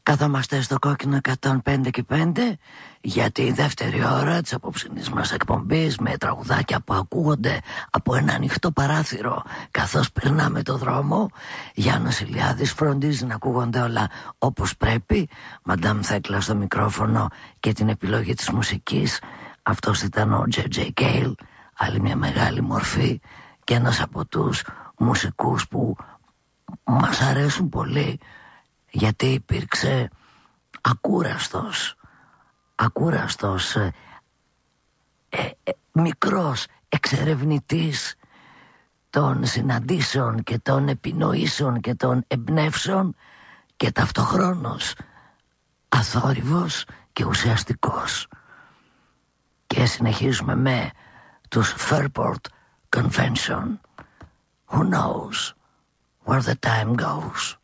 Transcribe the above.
Καθόμαστε στο κόκκινο 105 και 5 για τη δεύτερη ώρα της απόψινής μας εκπομπής, με τραγουδάκια που ακούγονται από ένα ανοιχτό παράθυρο καθώς περνάμε το δρόμο. Γιάννος Ηλιάδης φροντίζει να ακούγονται όλα όπως πρέπει. Μαντάμ Θέκλα στο μικρόφωνο και την επιλογή της μουσικής. Αυτός ήταν ο J.J. Cale, άλλη μια μεγάλη μορφή και ένας από τους μουσικούς που μας αρέσουν πολύ, γιατί υπήρξε ακούραστος μικρός εξερευνητής των συναντήσεων και των επινοήσεων και των εμπνεύσεων και ταυτοχρόνως αθόρυβος και ουσιαστικός. Και συνεχίζουμε με τους Fairport Convention. Who knows where the time goes?